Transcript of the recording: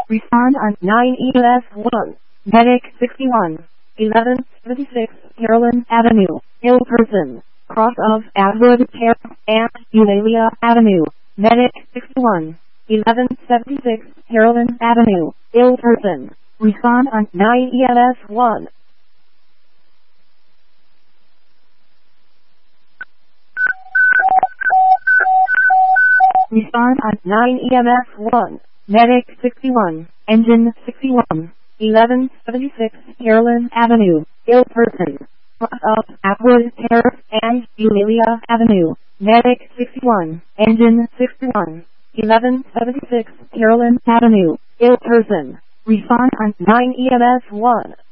Respond on 9 ES 1. Medic 61. 1176 Carolyn Avenue. Ill person. Cross of Atwood Terrace and Eulalia Avenue. Medic 61. 1176 Carolyn Avenue. Ill person. Respond on 9 EMS 1. Respond on 9 EMS 1. Medic 61. Engine 61. 1176 Carolyn Avenue. Ill person. Cross of Atwood Terrace and Eulalia Avenue. Medic 61. Engine 61. 1176 Carolyn Avenue. Ill person. Respond on 9 EMS 1.